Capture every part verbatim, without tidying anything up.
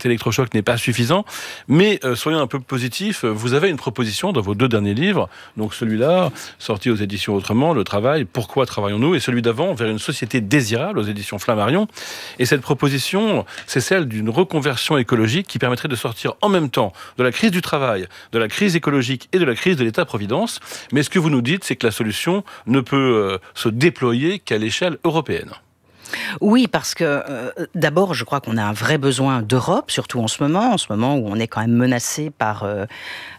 cet électrochoc n'est pas suffisant. Mais euh, soyons un peu positifs, vous avez une proposition dans vos deux derniers livres, donc celui-là, sorti aux éditions Autrement, Le Travail, Pourquoi travaillons-nous, et celui d'avant, Vers une société désirable, aux éditions Flammarion. Et cette proposition, c'est celle d'une reconversion écologique qui permettrait de sortir en même temps de la crise du travail, de la crise écologique et de la crise de l'État-providence. Mais ce que vous nous dites, c'est que la solution ne peut euh, se déployer qu'à l'échelle européenne. Oui, parce que euh, d'abord, je crois qu'on a un vrai besoin d'Europe, surtout en ce moment, en ce moment où on est quand même menacé par, euh,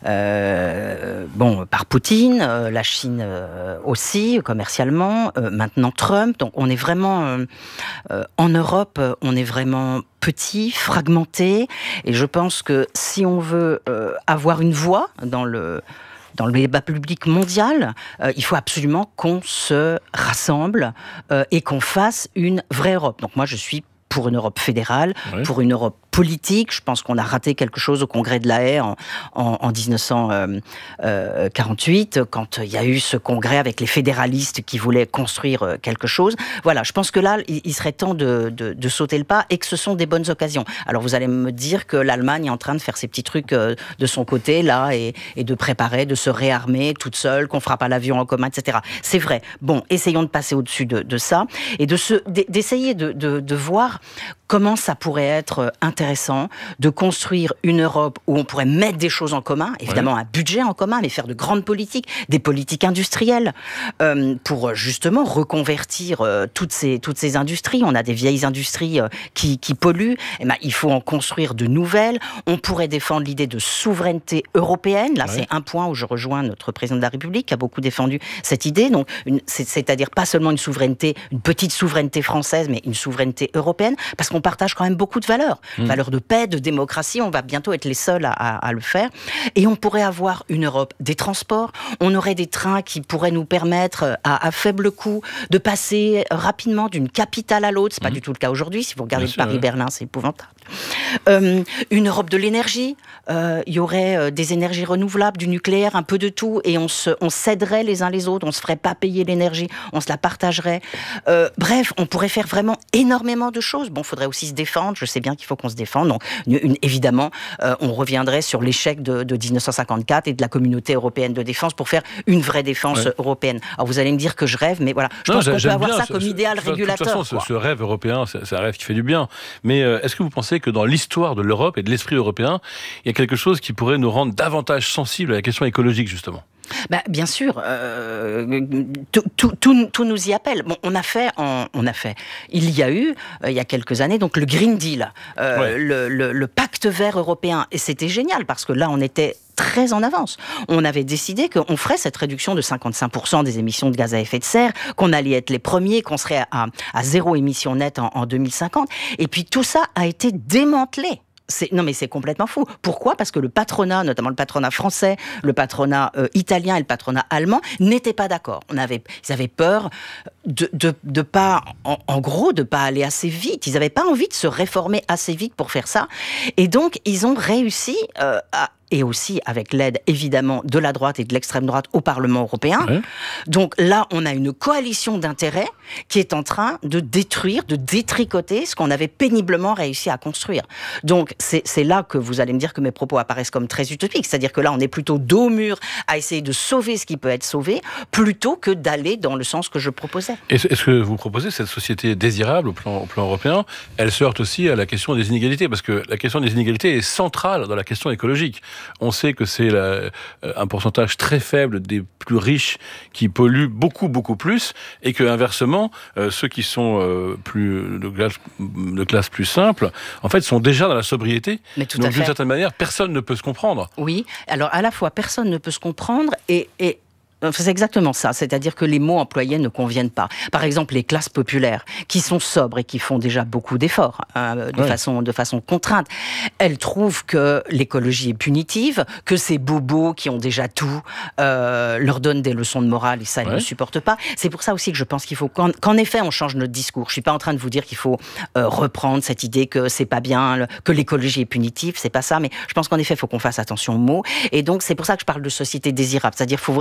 euh, bon, par Poutine, euh, la Chine euh, aussi, commercialement, euh, maintenant Trump. Donc on est vraiment, euh, euh, en Europe, on est vraiment petit, fragmenté, et je pense que si on veut euh, avoir une voix dans le... dans le débat public mondial, euh, il faut absolument qu'on se rassemble euh, et qu'on fasse une vraie Europe. Donc moi, je suis pour une Europe fédérale, oui. pour une Europe politique. Je pense qu'on a raté quelque chose au Congrès de La Haye en, en, en dix-neuf cent quarante-huit, quand il y a eu ce congrès avec les fédéralistes qui voulaient construire quelque chose. Voilà, je pense que là, il serait temps de, de, de sauter le pas et que ce sont des bonnes occasions. Alors vous allez me dire que l'Allemagne est en train de faire ses petits trucs de son côté, là, et, et de préparer, de se réarmer toute seule, qu'on fera pas l'avion en commun, et cetera. C'est vrai. Bon, essayons de passer au-dessus de, de ça et de se, d'essayer de, de, de voir comment ça pourrait être intéressant de construire une Europe où on pourrait mettre des choses en commun, évidemment ouais. un budget en commun, mais faire de grandes politiques, des politiques industrielles, euh, pour justement reconvertir euh, toutes ces, toutes ces industries. On a des vieilles industries euh, qui, qui polluent, et ben, il faut en construire de nouvelles. On pourrait défendre l'idée de souveraineté européenne. Là, ouais. c'est un point où je rejoins notre président de la République qui a beaucoup défendu cette idée. Donc, une, c'est, c'est-à-dire pas seulement une souveraineté, une petite souveraineté française, mais une souveraineté européenne, parce qu'on partage quand même beaucoup de valeurs. Mmh. Valeurs de paix, de démocratie, on va bientôt être les seuls à, à, à le faire. Et on pourrait avoir une Europe des transports, on aurait des trains qui pourraient nous permettre, à, à faible coût, de passer rapidement d'une capitale à l'autre. C'est pas mmh. du tout le cas aujourd'hui. Si vous regardez Bien le Paris-Berlin, ouais. c'est épouvantable. Euh, une Europe de l'énergie, euh, il y aurait euh, des énergies renouvelables, du nucléaire, un peu de tout, et on, se, on s'aiderait les uns les autres, on ne se ferait pas payer l'énergie, on se la partagerait. Euh, bref, on pourrait faire vraiment énormément de choses. Bon, il faudrait aussi se défendre, je sais bien qu'il faut qu'on se défende. Donc, une, une, évidemment, euh, on reviendrait sur l'échec de, de dix-neuf cent cinquante-quatre et de la communauté européenne de défense pour faire une vraie défense ouais. européenne. Alors vous allez me dire que je rêve, mais voilà, je non, pense qu'on peut avoir ça ce, comme ce, idéal ce, régulateur. De toute façon, ce, ce rêve européen, c'est, c'est un rêve qui fait du bien. Mais euh, est-ce que vous pensez que dans l'histoire de l'Europe et de l'esprit européen, il y a quelque chose qui pourrait nous rendre davantage sensibles à la question écologique, justement ? Bah, bien sûr, euh, tout, tout, tout, tout nous y appelle. Bon, on a fait, en, on a fait. Il y a eu, euh, il y a quelques années, donc le Green Deal, euh, ouais. le, le, le pacte vert européen, et c'était génial parce que là, on était très en avance. On avait décidé qu'on ferait cette réduction de cinquante-cinq pour cent des émissions de gaz à effet de serre, qu'on allait être les premiers, qu'on serait à, à zéro émission nette en, en deux mille cinquante. Et puis tout ça a été démantelé. C'est, non mais c'est complètement fou. Pourquoi ? Parce que le patronat, notamment le patronat français, le patronat euh, italien et le patronat allemand n'étaient pas d'accord. On avait, ils avaient peur de, de, de pas, en, en gros, de pas aller assez vite. Ils n'avaient pas envie de se réformer assez vite pour faire ça. Et donc, ils ont réussi euh, à et aussi avec l'aide, évidemment, de la droite et de l'extrême droite au Parlement européen. Ouais. Donc là, on a une coalition d'intérêts qui est en train de détruire, de détricoter ce qu'on avait péniblement réussi à construire. Donc c'est, c'est là que vous allez me dire que mes propos apparaissent comme très utopiques. C'est-à-dire que là, on est plutôt dos au mur à essayer de sauver ce qui peut être sauvé, plutôt que d'aller dans le sens que je proposais. Est-ce que vous proposez cette société désirable au plan, au plan européen ? Elle se heurte aussi à la question des inégalités, parce que la question des inégalités est centrale dans la question écologique. On sait que c'est la, un pourcentage très faible des plus riches qui polluent beaucoup, beaucoup plus, et que inversement, euh, ceux qui sont euh, plus de classe, de classe plus simple, en fait, sont déjà dans la sobriété. Mais tout Donc, à fait. d'une certaine manière, personne ne peut se comprendre. Oui, alors à la fois, personne ne peut se comprendre, et... et... c'est exactement ça, c'est-à-dire que les mots employés ne conviennent pas. Par exemple, les classes populaires, qui sont sobres et qui font déjà beaucoup d'efforts, hein, de, ouais. façon, de façon contrainte, elles trouvent que l'écologie est punitive, que ces bobos qui ont déjà tout euh, leur donnent des leçons de morale, et ça, elles ouais. ne supportent pas. C'est pour ça aussi que je pense qu'il faut qu'en, qu'en effet, on change notre discours. Je ne suis pas en train de vous dire qu'il faut euh, reprendre cette idée que c'est pas bien, que l'écologie est punitive, c'est pas ça, mais je pense qu'en effet, il faut qu'on fasse attention aux mots. Et donc, c'est pour ça que je parle de société désirable, c'est-à-dire qu'il faut vraiment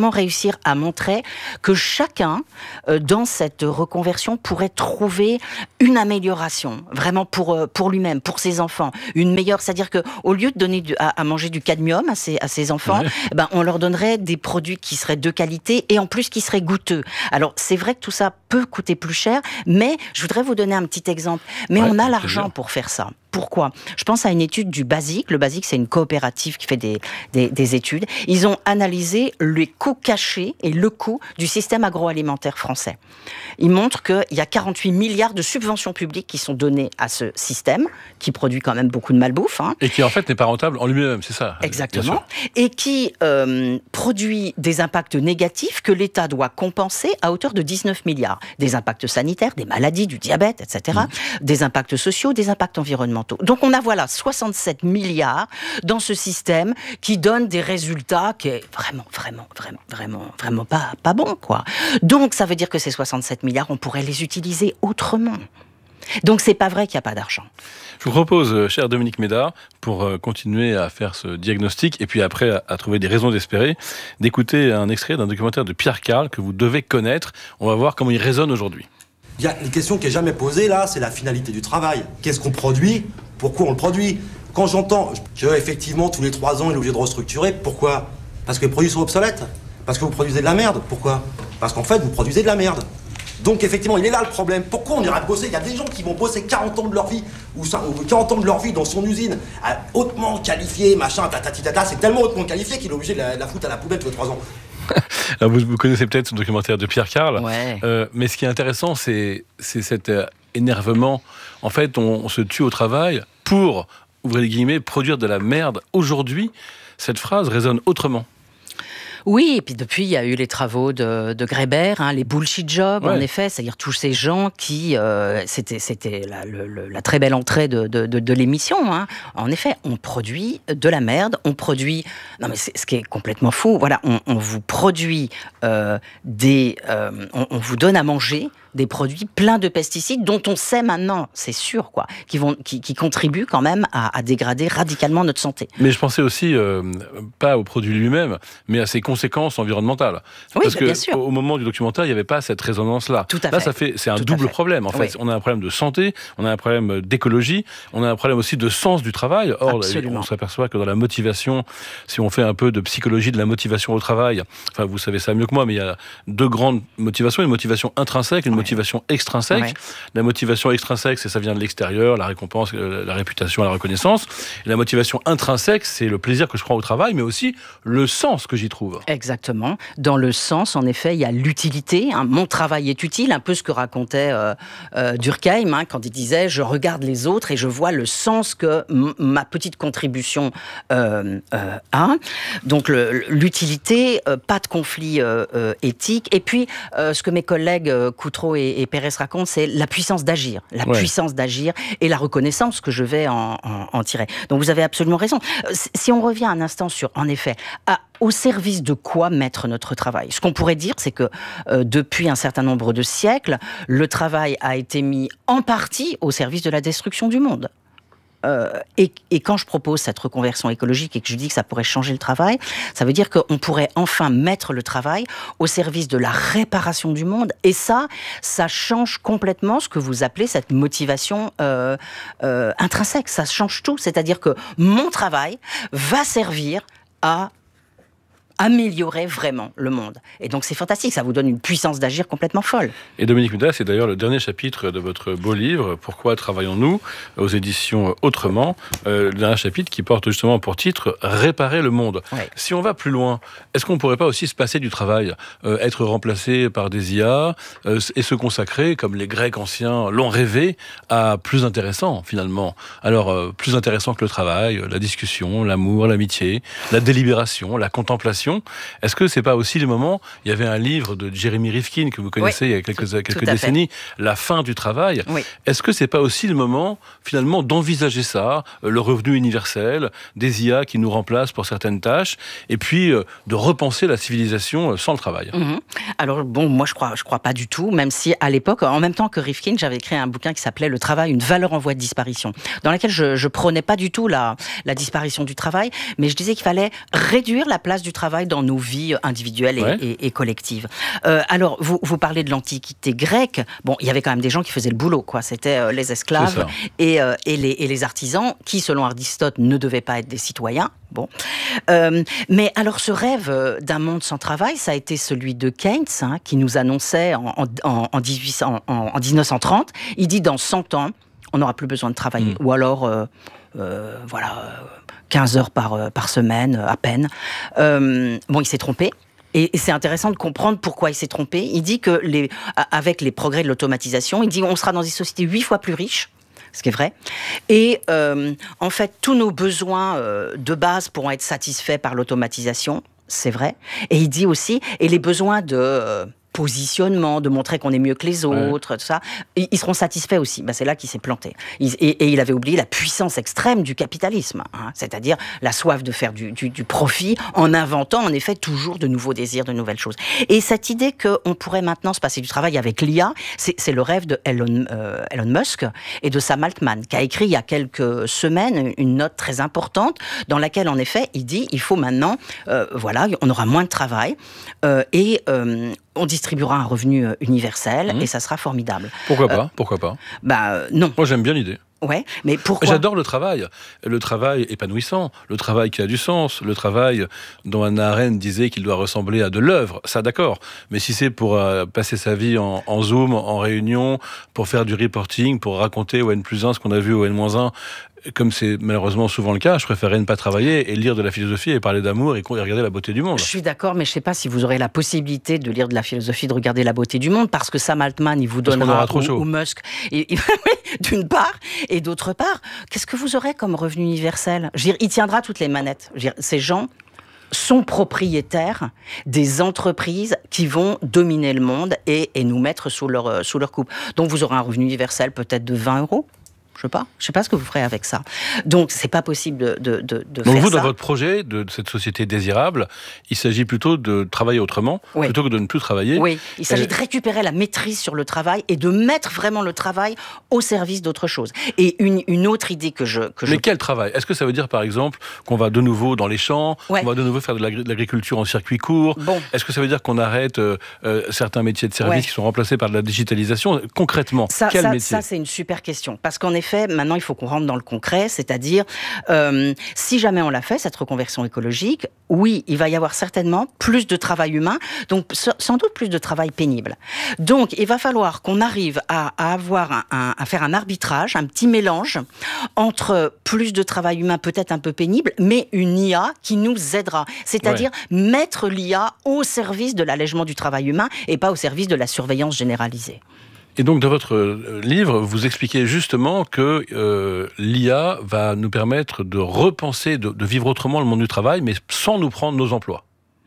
vraiment réussir à montrer que chacun, euh, dans cette reconversion, pourrait trouver une amélioration, vraiment pour, euh, pour lui-même, pour ses enfants. Une meilleure, c'est-à-dire qu'au lieu de donner du, à, à manger du cadmium à ses, à ses enfants, ouais. ben, on leur donnerait des produits qui seraient de qualité et en plus qui seraient goûteux. Alors, c'est vrai que tout ça peut coûter plus cher, mais je voudrais vous donner un petit exemple. Mais ouais, on a l'argent pour faire ça. Pourquoi ? Je pense à une étude du BASIC. Le BASIC, c'est une coopérative qui fait des, des, des études. Ils ont analysé les coûts cachés et le coût du système agroalimentaire français. Ils montrent qu'il y a quarante-huit milliards de subventions publiques qui sont données à ce système, qui produit quand même beaucoup de malbouffe. Hein. Et qui, en fait, n'est pas rentable en lui-même, c'est ça ? Exactement. Et qui euh, produit des impacts négatifs que l'État doit compenser à hauteur de dix-neuf milliards. Des impacts sanitaires, des maladies, du diabète, et cetera. Mmh. Des impacts sociaux, des impacts environnementaux. Donc on a voilà soixante-sept milliards dans ce système qui donne des résultats qui est vraiment, vraiment, vraiment, vraiment, vraiment pas, pas bon, quoi. Donc ça veut dire que ces soixante-sept milliards, on pourrait les utiliser autrement. Donc c'est pas vrai qu'il n'y a pas d'argent. Je vous propose, cher Dominique Méda, pour continuer à faire ce diagnostic et puis après à, à trouver des raisons d'espérer, d'écouter un extrait d'un documentaire de Pierre Karl que vous devez connaître. On va voir comment il résonne aujourd'hui. Il y a une question qui n'est jamais posée là, c'est la finalité du travail. Qu'est-ce qu'on produit ? Pourquoi on le produit ? Quand j'entends qu'effectivement tous les trois ans il est obligé de restructurer, pourquoi ? Parce que les produits sont obsolètes ? Parce que vous produisez de la merde ? Pourquoi ? Parce qu'en fait vous produisez de la merde. Donc effectivement il est là le problème. Pourquoi on ira bosser ? Il y a des gens qui vont bosser quarante ans de leur vie, ou quarante ans de leur vie dans son usine, hautement qualifié, machin, tatati tata, c'est tellement hautement qualifié qu'il est obligé de la, de la foutre à la poubelle tous les trois ans. Alors vous, vous connaissez peut-être ce documentaire de Pierre Karl, ouais. euh, mais ce qui est intéressant, c'est, c'est cet euh, énervement. En fait, on, on se tue au travail pour, ouvrez les guillemets, produire de la merde. Aujourd'hui, cette phrase résonne autrement. Oui, et puis depuis, il y a eu les travaux de, de Grébert, hein, les bullshit jobs, ouais. en effet, c'est-à-dire tous ces gens qui... Euh, c'était c'était la, le, la très belle entrée de, de, de, de l'émission. Hein. En effet, on produit de la merde, on produit... Non, mais c'est ce qui est complètement fou. Voilà, on, on vous produit euh, des... Euh, on, on vous donne à manger des produits pleins de pesticides dont on sait maintenant, c'est sûr, quoi, qui, vont, qui, qui contribuent quand même à, à dégrader radicalement notre santé. Mais je pensais aussi, euh, pas au produit lui-même, mais à ses conséquences environnementales. Oui, parce que bien sûr. Au moment du documentaire, il n'y avait pas cette résonance-là. Tout à Là, fait. ça fait, c'est un Tout double problème. En fait, oui. On a un problème de santé, on a un problème d'écologie, on a un problème aussi de sens du travail. Or, Absolument. On s'aperçoit que dans la motivation, si on fait un peu de psychologie de la motivation au travail, enfin, vous savez ça mieux que moi, mais il y a deux grandes motivations, une motivation intrinsèque et une oui. motivation extrinsèque. Ouais. La motivation extrinsèque, c'est ça vient de l'extérieur, la récompense, la réputation, la reconnaissance. Et la motivation intrinsèque, c'est le plaisir que je prends au travail, mais aussi le sens que j'y trouve. Exactement. Dans le sens, en effet, il y a l'utilité. Hein. Mon travail est utile, un peu ce que racontait euh, euh, Durkheim, hein, quand il disait « je regarde les autres et je vois le sens que m- ma petite contribution euh, euh, a ». Donc le, l'utilité, euh, pas de conflit euh, euh, éthique. Et puis, euh, ce que mes collègues euh, Coutreau et, et Pérez racontent, c'est la puissance d'agir, la ouais. puissance d'agir et la reconnaissance que je vais en, en, en tirer. Donc vous avez absolument raison. Si on revient un instant sur, en effet, à, au service de quoi mettre notre travail ? Ce qu'on pourrait dire, c'est que euh, depuis un certain nombre de siècles, le travail a été mis en partie au service de la destruction du monde. Euh, et, et quand je propose cette reconversion écologique et que je dis que ça pourrait changer le travail, ça veut dire qu'on pourrait enfin mettre le travail au service de la réparation du monde. Et ça, ça change complètement ce que vous appelez cette motivation euh, euh, intrinsèque. Ça change tout. C'est-à-dire que mon travail va servir à améliorer vraiment le monde. Et donc c'est fantastique, ça vous donne une puissance d'agir complètement folle. Et Dominique Méda, c'est d'ailleurs le dernier chapitre de votre beau livre, Pourquoi travaillons-nous ? Aux éditions Autrement, euh, le dernier chapitre qui porte justement pour titre Réparer le monde. Ouais. Si on va plus loin, est-ce qu'on ne pourrait pas aussi se passer du travail, euh, être remplacé par des I A euh, et se consacrer, comme les Grecs anciens l'ont rêvé, à plus intéressant finalement. Alors, euh, plus intéressant que le travail, la discussion, l'amour, l'amitié, la délibération, la contemplation. Est-ce que c'est pas aussi le moment, il y avait un livre de Jeremy Rifkin que vous connaissez oui, il y a quelques, tout, quelques tout décennies, fait. La fin du travail. Oui. Est-ce que c'est pas aussi le moment finalement d'envisager ça, le revenu universel, des I A qui nous remplacent pour certaines tâches, et puis euh, de repenser la civilisation sans le travail? Mmh. Alors bon, moi je crois, je crois pas du tout, même si à l'époque, en même temps que Rifkin, j'avais écrit un bouquin qui s'appelait Le travail, une valeur en voie de disparition, dans laquelle je, je prônais pas du tout la, la disparition du travail, mais je disais qu'il fallait réduire la place du travail travail dans nos vies individuelles et, ouais. et, et collectives. Euh, alors, vous, vous parlez de l'Antiquité grecque. Bon, il y avait quand même des gens qui faisaient le boulot, quoi. C'était euh, les esclaves et, euh, et, les, et les artisans qui, selon Aristote, ne devaient pas être des citoyens. Bon. Euh, mais alors, ce rêve d'un monde sans travail, ça a été celui de Keynes, hein, qui nous annonçait en, en, en, dix-huit cents, en, en dix-neuf cent trente, il dit dans cent ans, on n'aura plus besoin de travailler. Mmh. Ou alors, euh, euh, voilà, quinze heures par, par semaine, à peine. Euh, bon, il s'est trompé. Et c'est intéressant de comprendre pourquoi il s'est trompé. Il dit que, les, avec les progrès de l'automatisation, il dit qu'on sera dans des sociétés huit fois plus riches, ce qui est vrai. Et euh, en fait, tous nos besoins euh, de base pourront être satisfaits par l'automatisation, c'est vrai. Et il dit aussi, et les besoins de... Euh, positionnement, de montrer qu'on est mieux que les autres, ouais. tout ça, ils seront satisfaits aussi. Ben, c'est là qu'il s'est planté. Il, et, et il avait oublié la puissance extrême du capitalisme, hein, c'est-à-dire la soif de faire du, du, du profit en inventant en effet toujours de nouveaux désirs, de nouvelles choses. Et cette idée qu'on pourrait maintenant se passer du travail avec l'I A, c'est, c'est le rêve de Elon, euh, Elon Musk et de Sam Altman, qui a écrit il y a quelques semaines une note très importante dans laquelle en effet il dit il faut maintenant, euh, voilà, on aura moins de travail euh, et euh, on distribuera un revenu universel mmh. et ça sera formidable. Pourquoi pas euh, Pourquoi pas Bah euh, non. Moi j'aime bien l'idée. Ouais, mais pourquoi ? J'adore le travail. Le travail épanouissant, le travail qui a du sens, le travail dont Hannah Arendt disait qu'il doit ressembler à de l'œuvre, ça d'accord. Mais si c'est pour euh, passer sa vie en, en Zoom, en réunion, pour faire du reporting, pour raconter au N plus un ce qu'on a vu au N moins un, comme c'est malheureusement souvent le cas, je préférerais ne pas travailler et lire de la philosophie et parler d'amour et regarder la beauté du monde. Je suis d'accord, mais je ne sais pas si vous aurez la possibilité de lire de la philosophie, de regarder la beauté du monde, parce que Sam Altman, il vous donnera, ou, ou Musk, et, et, d'une part, et d'autre part, qu'est-ce que vous aurez comme revenu universel ? Je veux dire, il tiendra toutes les manettes. Je veux dire, ces gens sont propriétaires des entreprises qui vont dominer le monde et, et nous mettre sous leur, sous leur coupe. Donc vous aurez un revenu universel peut-être de vingt euros. Je sais pas. Je sais pas ce que vous ferez avec ça. Donc, c'est pas possible de, de, de, de Donc faire vous, ça. dans votre projet de cette société désirable, il s'agit plutôt de travailler autrement, oui. plutôt que de ne plus travailler. Oui, il s'agit et... de récupérer la maîtrise sur le travail et de mettre vraiment le travail au service d'autre chose. Et une, une autre idée que je... Que Mais je... quel travail ? Est-ce que ça veut dire, par exemple, qu'on va de nouveau dans les champs, ouais. qu'on va de nouveau faire de l'agriculture en circuit court ? Bon. Est-ce que ça veut dire qu'on arrête euh, euh, certains métiers de service ouais. qui sont remplacés par de la digitalisation ? Concrètement, ça, quel ça, métier ? Ça, c'est une super question. Parce qu'en effet, maintenant, il faut qu'on rentre dans le concret, c'est-à-dire euh, si jamais on l'a fait, cette reconversion écologique, oui, il va y avoir certainement plus de travail humain, donc sans doute plus de travail pénible. Donc, il va falloir qu'on arrive à, à avoir un, un, à faire un arbitrage, un petit mélange entre plus de travail humain, peut-être un peu pénible, mais une I A qui nous aidera. C'est-à-dire ouais. mettre l'I A au service de l'allègement du travail humain et pas au service de la surveillance généralisée. Et donc, dans votre livre, vous expliquez justement que euh, l'I A va nous permettre de repenser, de, de vivre autrement le monde du travail, mais sans nous prendre nos emplois.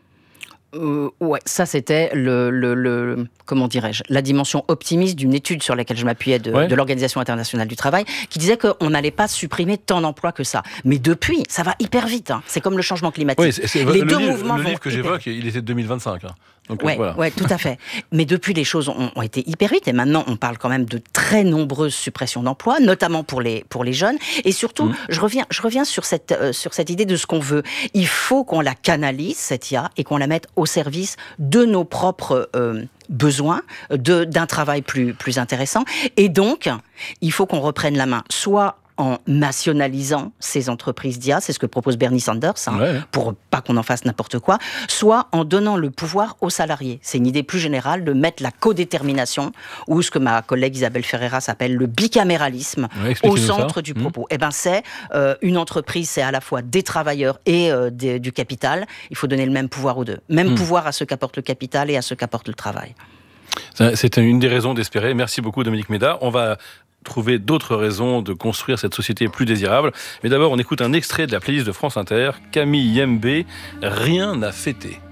Euh, ouais, ça c'était le, le, le comment dirais-je, la dimension optimiste d'une étude sur laquelle je m'appuyais de, ouais. de l'Organisation internationale du travail, qui disait qu'on n'allait pas supprimer tant d'emplois que ça. Mais depuis, ça va hyper vite. Hein. C'est comme le changement climatique. Oui, c'est, c'est, les le deux livre, mouvements le vont livre que j'évoque, il était de deux mille vingt-cinq. Hein. Donc, ouais, voilà. ouais, tout à fait. Mais depuis, les choses ont, ont été hyper vite. Et maintenant, on parle quand même de très nombreuses suppressions d'emplois, notamment pour les, pour les jeunes. Et surtout, mmh. je reviens, je reviens sur, cette, euh, sur cette idée de ce qu'on veut. Il faut qu'on la canalise, cette I A, et qu'on la mette au service de nos propres euh, besoins, de, d'un travail plus, plus intéressant. Et donc, il faut qu'on reprenne la main, soit en nationalisant ces entreprises d'I A, c'est ce que propose Bernie Sanders, hein, ouais. pour pas qu'on en fasse n'importe quoi, soit en donnant le pouvoir aux salariés. C'est une idée plus générale de mettre la codétermination, ou ce que ma collègue Isabelle Ferreira s'appelle le bicaméralisme, ouais, au centre ça. du propos. Mmh. Eh ben c'est euh, une entreprise, c'est à la fois des travailleurs et euh, des, du capital. Il faut donner le même pouvoir aux deux. Même mmh. pouvoir à ceux qu'apporte le capital et à ceux qu'apporte le travail. C'est une des raisons d'espérer. Merci beaucoup Dominique Méda. On va trouver d'autres raisons de construire cette société plus désirable. Mais d'abord, on écoute un extrait de la playlist de France Inter, Camille Yembe, Rien n'a fêté.